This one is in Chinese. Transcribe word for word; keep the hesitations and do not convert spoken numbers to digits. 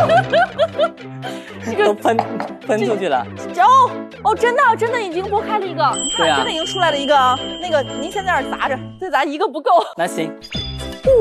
都喷喷出去了。 哦哦，真的真的已经拨开了一个，你看， 对啊真的已经出来了一个。那个您先在那儿砸着，再砸一个不够。 那行，